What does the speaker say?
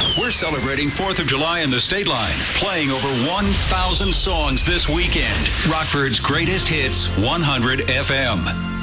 We're celebrating 4th of July in the State Line, playing over 1,000 songs this weekend. Rockford's greatest hits, 100 FM.